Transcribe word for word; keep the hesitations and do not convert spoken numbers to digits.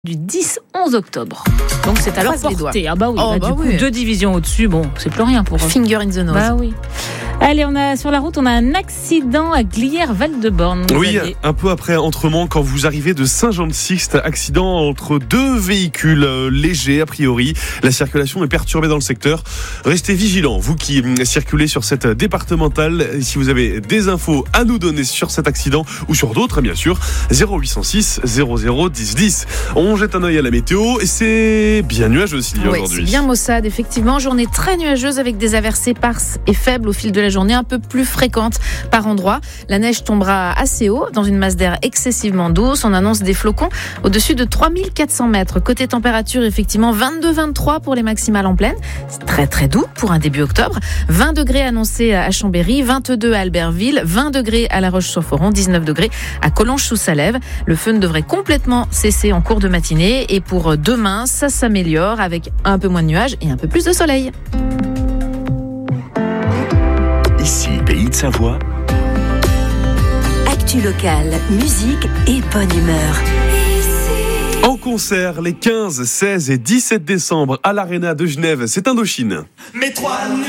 du dix onze octobre. Donc c'est à leur portée. Ah bah oui, oh bah, bah du coup oui. deux divisions au-dessus, bon, c'est plus rien pour eux. Finger in the nose. Bah oui. Allez, on a sur la route, on a un accident à Glières-Val-de-Borne. Oui, Xavier. un peu après Entremont, quand vous arrivez de Saint-Jean-de-Sixte, accident entre deux véhicules euh, légers a priori. La circulation est perturbée dans le secteur. Restez vigilants, vous qui euh, circulez sur cette départementale. Si vous avez des infos à nous donner sur cet accident ou sur d'autres, bien sûr, zéro huit cent six zéro zéro dix dix. On jette un œil à la météo et c'est bien nuageux aussi Oui, aujourd'hui. c'est bien maussade, effectivement. Journée très nuageuse avec des averses éparses et faibles au fil de la journée, un peu plus fréquentes par endroits. La neige tombera assez haut dans une masse d'air excessivement douce. On annonce des flocons au-dessus de trois mille quatre cents mètres. Côté température, effectivement, vingt-deux vingt-trois pour les maximales en pleine. C'est très très doux pour un début octobre. vingt degrés annoncés à Chambéry, vingt-deux à Albertville, vingt degrés à La Roche-sur-Foron, dix-neuf degrés à Collonges-sous-Salève. Le feu devrait complètement cesser en cours de matinée. Et pour demain, ça s'améliore avec un peu moins de nuages et un peu plus de soleil. Ici, Pays de Savoie. Actu locale, musique et bonne humeur. En concert les quinze, seize et dix-sept décembre à l'Arena de Genève, c'est Indochine. Mes trois